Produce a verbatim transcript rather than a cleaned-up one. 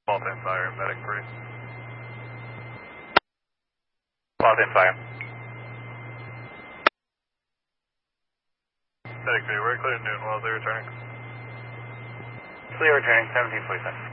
Small ten fire, medic three. Small ten fire. Medic three, we're clear to Newton Wells, are you returning? Clear returning, seventeen forty-seven.